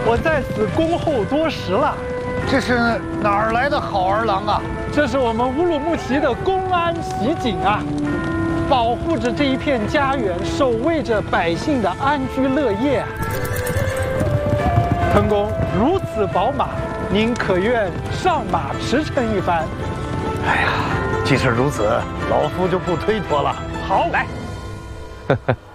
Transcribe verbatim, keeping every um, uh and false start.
我在此恭候多时了。 这是哪儿来的好儿郎啊？ 这是我们乌鲁木齐的公安袭警啊，保护着这一片家园，守卫着百姓的安居乐业啊。滕公如此宝马，您可愿上马驰骋一番？ 哎呀，既是如此，老夫就不推脱了。 好， 来。